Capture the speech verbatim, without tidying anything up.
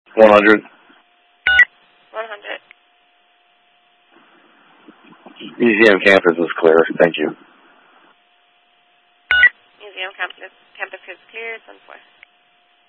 one hundred. one hundred. Museum campus is clear. Thank you. Museum campus, campus is clear. ten four.